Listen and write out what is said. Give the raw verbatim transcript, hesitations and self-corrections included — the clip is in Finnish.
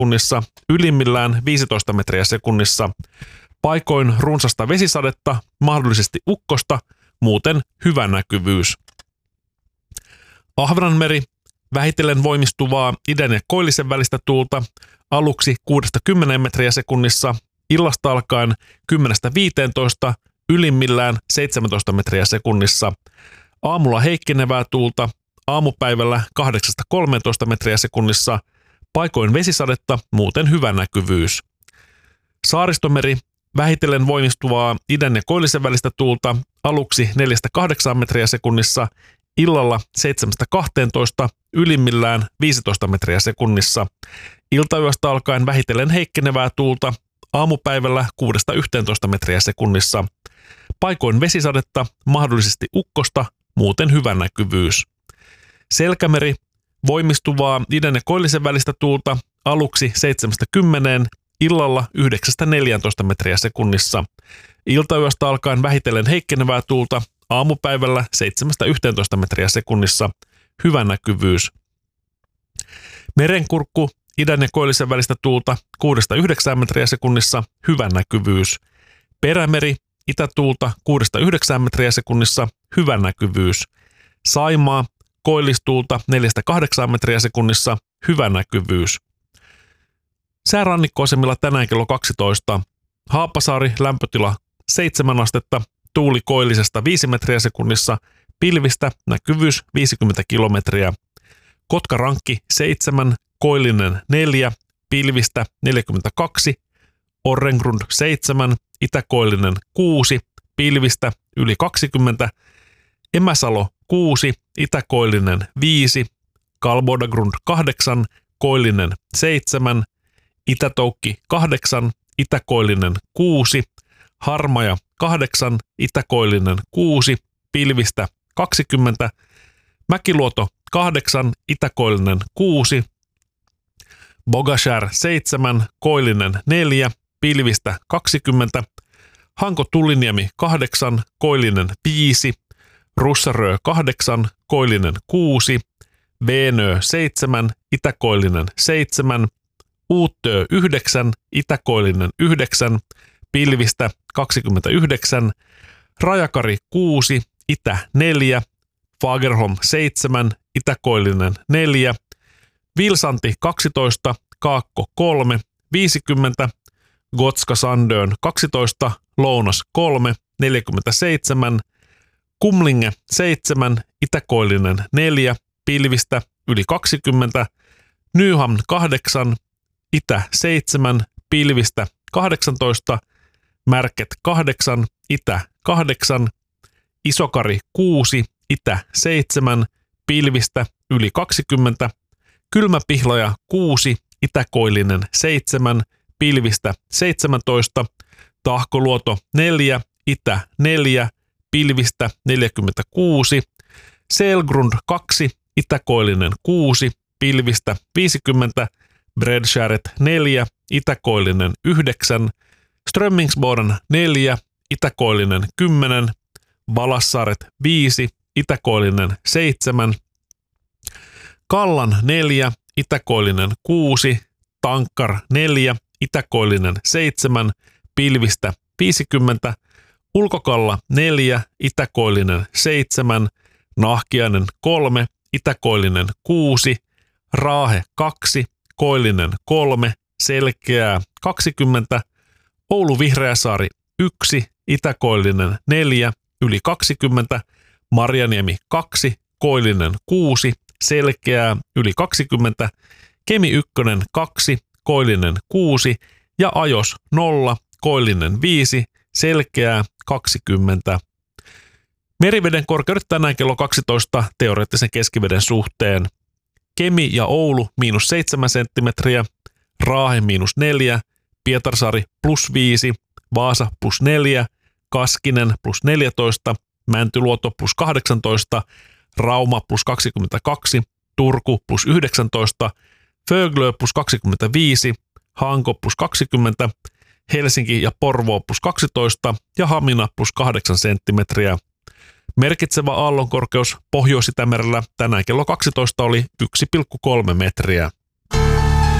sekunnissa, ylimmillään viisitoista metriä sekunnissa. Paikoin runsasta vesisadetta, mahdollisesti ukkosta, muuten hyvä näkyvyys. Ahvenanmeri, vähitellen voimistuvaa idän ja koillisen välistä tuulta, aluksi kuudesta kymmeneen metriä sekunnissa, illasta alkaen kymmenestä viiteentoista, ylimmillään seitsemäntoista metriä sekunnissa. Aamulla heikkenevää tuulta, aamupäivällä kahdeksasta kolmeentoista metriä sekunnissa, paikoin vesisadetta, muuten hyvä näkyvyys. Saaristomeri, vähitellen voimistuvaa idän ja koillisen välistä tuulta, aluksi neljästä kahdeksaan metriä sekunnissa, illalla seitsemästä kahteentoista, ylimmillään viisitoista metriä sekunnissa. Iltayöstä alkaen vähitellen heikkenevää tuulta, aamupäivällä kuudesta yhteentoista metriä sekunnissa. Paikoin vesisadetta, mahdollisesti ukkosta, muuten hyvä näkyvyys. Selkämeri, voimistuvaa idän ja koillisen välistä tuulta, aluksi seitsemästä kymmeneen, illalla yhdeksästä neljääntoista metriä sekunnissa. Iltayöstä alkaen vähitellen heikkenevää tuulta, aamupäivällä seitsemästä yhteentoista metriä sekunnissa, hyvä näkyvyys. Merenkurkku, idän ja koillisen välistä tuulta, kuudesta yhdeksään metriä sekunnissa, hyvä näkyvyys. Perämeri, itätuulta, kuudesta yhdeksään metriä sekunnissa, hyvä näkyvyys. Saimaa, koillistuulta, neljästä kahdeksaan metriä sekunnissa, hyvä näkyvyys. Säärannikkoasemilla tänään kello kaksitoista. Haapasaari, lämpötila seitsemän astetta, tuuli koillisesta viisi metriä sekunnissa, pilvistä, näkyvyys viisikymmentä kilometriä. Kotkarankki seitsemän, koillinen neljä, pilvistä neljäkymmentäkaksi. Orrengrund seitsemän, itäkoillinen kuusi, pilvistä yli kaksikymmentä. Emäsalo kuusi, itäkoillinen viisi. Kalbodagrund kahdeksan, koillinen seitsemän. Itätoukki kahdeksan, itäkoillinen kuusi. Harmaja kahdeksan, itäkoillinen kuusi, pilvistä kaksikymmentä. Mäkiluoto kahdeksan, itäkoillinen kuusi. Bogashär seitsemän, koillinen neljä, pilvistä kaksikymmentä. Hanko Tulliniemi kahdeksan, koillinen viisi. Russarö kahdeksan, koillinen kuusi. Veenö seitsemän, itäkoillinen seitsemän. Uuttöö yhdeksän, itäkoillinen yhdeksän, pilvistä kaksikymmentäyhdeksän. Rajakari kuusi, itä neljä. Fagerholm seitsemän, itäkoillinen neljä. Vilsanti kaksitoista, Kaakko kolme, viisikymmentä. Gotska Sandön kaksitoista, Lounas kolme, neljäkymmentäseitsemän. Kumlinge seitsemän, itäkoillinen neljä, pilvistä yli kaksikymmentä. Nyhamn kahdeksan, itä seitsemän, pilvistä kahdeksantoista. Märket kahdeksan, itä kahdeksan. Isokari kuusi, itä seitsemän, pilvistä yli kaksikymmentä. Kylmäpihlaja kuusi, itäkoillinen seitsemän, pilvistä seitsemäntoista. Tahkoluoto neljä, itä neljä, pilvistä neljäkymmentäkuusi. Selgrund kaksi, itäkoillinen kuusi, pilvistä viisikymmentä. Bredskäret neljä, itäkoillinen yhdeksän. Strömmingsboden neljä, itäkoillinen kymmenen. Valassaaret viisi, itäkoillinen seitsemän. Kallan neljä, itäkoillinen kuusi. Tankkar neljä, itäkoillinen seitsemän, pilvistä viisikymmentä. Ulkokalla neljä, itäkoillinen seitsemän. Nahkiainen kolme, itäkoillinen kuusi. Raahe kaksi, koillinen kolme, selkeää kaksikymmentä. Oulu Vihreäsaari yksi, itäkoillinen neljä, yli kaksikymmentä. Marjaniemi kaksi, koillinen kuusi, selkeää yli kaksikymmentä. Kemi yksi kaksi, koillinen kuusi ja Ajos nolla, koillinen viisi, selkeää kaksikymmentä. Meriveden korkeudet tänään kello kaksitoista teoreettisen keskiveden suhteen. Kemi ja Oulu miinus seitsemän senttimetriä, Raahe miinus neljä, Pietarsaari plus viisi, Vaasa plus neljä, Kaskinen plus neljätoista, Mäntyluoto plus kahdeksantoista, Rauma plus kaksikymmentäkaksi, Turku plus yhdeksäntoista, Föglö plus kaksikymmentäviisi, Hanko plus kaksikymmentä, Helsinki ja Porvoo plus kaksitoista ja Hamina plus kahdeksan senttimetriä. Merkitsevä aallonkorkeus Pohjois-Itämerellä tänään kello kaksitoista oli yksi pilkku kolme metriä.